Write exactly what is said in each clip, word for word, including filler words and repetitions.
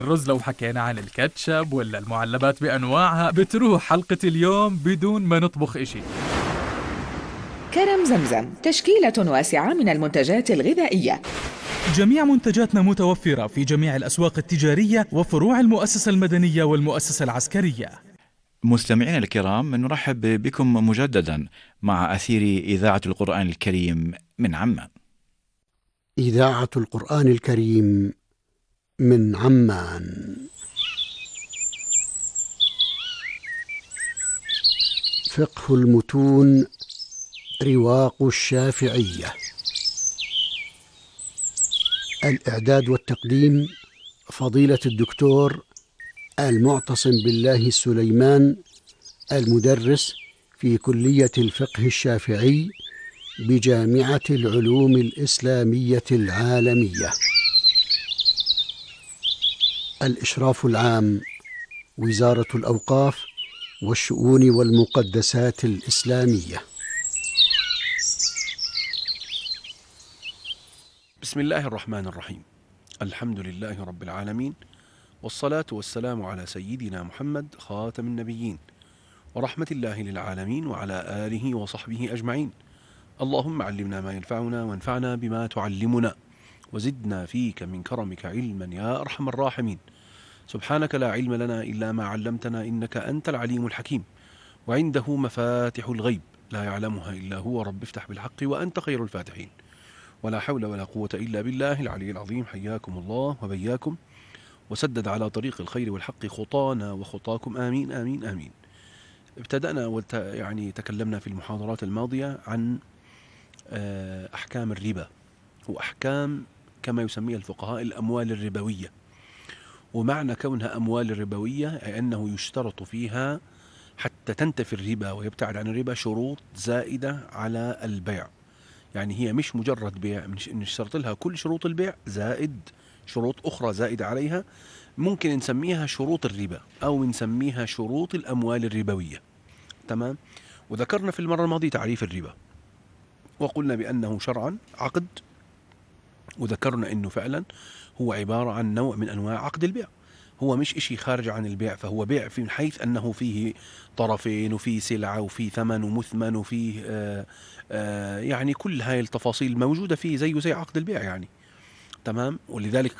الرز لو حكينا عن الكاتشب ولا المعلبات بأنواعها بتروح حلقة اليوم بدون ما نطبخ إشي. كرم زمزم تشكيلة واسعة من المنتجات الغذائية. جميع منتجاتنا متوفرة في جميع الأسواق التجارية وفروع المؤسسة المدنية والمؤسسة العسكرية. مستمعينا الكرام، نرحب بكم مجددا مع أثير إذاعة القرآن الكريم من عمان. إذاعة القرآن الكريم من عمان. فقه المتون، رواق الشافعية. الإعداد والتقديم فضيلة الدكتور المعتصم بالله السليمان، المدرس في كلية الفقه الشافعي بجامعة العلوم الإسلامية العالمية. الإشراف العام وزارة الأوقاف والشؤون والمقدسات الإسلامية. بسم الله الرحمن الرحيم. الحمد لله رب العالمين، والصلاة والسلام على سيدنا محمد خاتم النبيين ورحمة الله للعالمين وعلى آله وصحبه أجمعين. اللهم علمنا ما ينفعنا وانفعنا بما تعلمنا وزدنا فيك من كرمك علما يا أرحم الراحمين. سبحانك لا علم لنا إلا ما علمتنا إنك أنت العليم الحكيم، وعنده مفاتح الغيب لا يعلمها إلا هو. رب افتح بالحق وأنت خير الفاتحين، ولا حول ولا قوة إلا بالله العلي العظيم. حياكم الله وبياكم، وسدد على طريق الخير والحق خطانا وخطاكم، آمين آمين آمين. ابتدأنا وت... يعني تكلمنا في المحاضرات الماضية عن أحكام الربا، وأحكام كما يسميها الفقهاء الأموال الربوية. ومعنى كونها أموال ربوية أي أنه يشترط فيها حتى تنتفي الربا ويبتعد عن الربا شروط زائدة على البيع. يعني هي مش مجرد بيع، نشترط لها كل شروط البيع زائد شروط أخرى زائدة عليها، ممكن نسميها شروط الربا أو نسميها شروط الأموال الربوية. تمام. وذكرنا في المرة الماضية تعريف الربا، وقلنا بأنه شرعا عقد، وذكرنا أنه فعلا هو عبارة عن نوع من أنواع عقد البيع. هو مش إشي خارج عن البيع، فهو بيع في حيث أنه فيه طرفين وفيه سلعة وفيه ثمن ومثمن وفيه آآ آآ يعني كل هاي التفاصيل موجودة فيه زيه زي عقد البيع يعني. تمام. ولذلك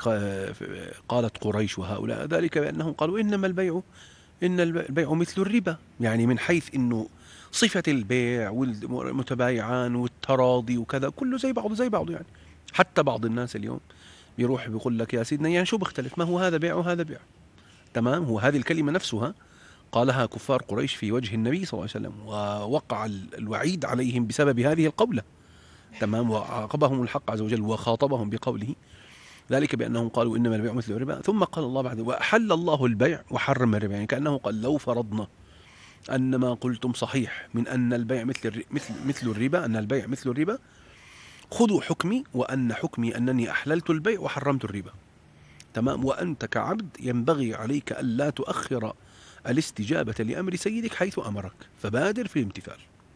قالت قريش وهؤلاء ذلك بأنهم قالوا إنما البيع إن البيع مثل الربا، يعني من حيث إنه صفة البيع والمتبايعان والتراضي وكذا كله زي بعضه زي بعضه يعني. حتى بعض الناس اليوم بيروح بيقول لك يا سيدنا يعني شو بيختلف، ما هو هذا بيع وهذا بيع. تمام. هو هذه الكلمة نفسها قالها كفار قريش في وجه النبي صلى الله عليه وسلم، ووقع الوعيد عليهم بسبب هذه القولة. تمام. وعاقبهم الحق عز وجل وخاطبهم بقوله ذلك بأنهم قالوا إنما البيع مثل الربا. ثم قال الله بعد وأحل الله البيع وحرم الربا، يعني كأنه قال لو فرضنا أن ما قلتم صحيح من أن البيع مثل مثل مثل الربا، أن البيع مثل الربا، خذوا حكمي وأن حكمي أنني أحللت البيع وحرمت الربا. تمام. وأنت كعبد ينبغي عليك ألا تؤخر الاستجابة لأمر سيدك حيث أمرك، فبادر في الامتثال.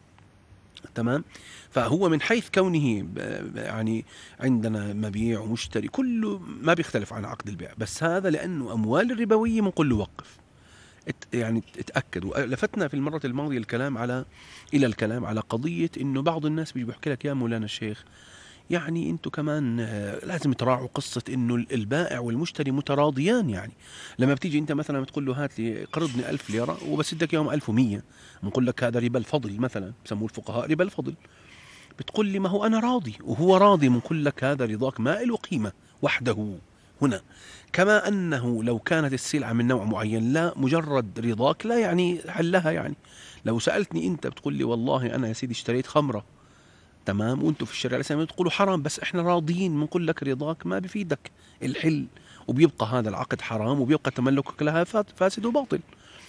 تمام. فهو من حيث كونه يعني عندنا مبيع ومشتري كله ما بيختلف عن عقد البيع، بس هذا لأنه أموال الربوية بنقول له وقف يعني اتأكد. ولفتنا في المرة الماضية الكلام على إلى الكلام على قضية إنه بعض الناس بيجي بيحكي لك يا مولانا الشيخ يعني انتوا كمان لازم تراعوا قصة انه البائع والمشتري متراضيان. يعني لما بتيجي انت مثلا بتقول له هات لي قرضني ألف ليرة وبس بدك يوم ألف ومية، بنقول لك هذا ربا الفضل مثلا، بسموه الفقهاء ربا الفضل. بتقول لي ما هو انا راضي وهو راضي، بنقول لك هذا رضاك ما له قيمة وحده هنا. كما انه لو كانت السلعة من نوع معين لا مجرد رضاك لا يعني حلها. يعني لو سألتني انت بتقول لي والله انا يا سيدي اشتريت خمرة، تمام، وانتم في الشريعه الاسلاميه تقولوا حرام بس احنا راضيين، بنقول لك رضاك ما بفيدك الحل، وبيبقى هذا العقد حرام وبيبقى تملكك لها فاسد وباطل.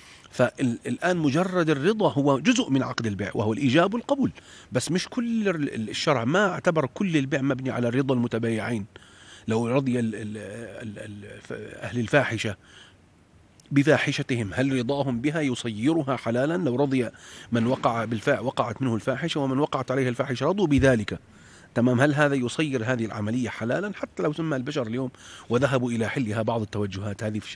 فالان مجرد الرضا هو جزء من عقد البيع وهو الايجاب والقبول، بس مش كل. الشرع ما اعتبر كل البيع مبني على رضا المتبايعين. لو رضي ال ال ال اهل الفاحشه بفاحشتهم هل رضاهم بها يصيرها حلالا؟ لو رضي من وقع بالفاع وقعت منه الفاحشة ومن وقعت عليه الفاحشة رضوا بذلك، تمام. هل هذا يصير هذه العملية حلالا؟ حتى لو سمى البشر اليوم وذهبوا إلى حلها بعض التوجهات هذه في